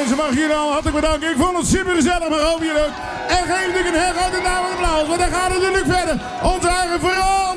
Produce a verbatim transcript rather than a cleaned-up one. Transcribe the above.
mensen mag jullie al hartelijk bedanken. Ik vond het super gezellig, maar hoop jullie ook. En geef natuurlijk een heel grote naam en applaus, want dan gaat het natuurlijk verder. Onze eigen verhaal.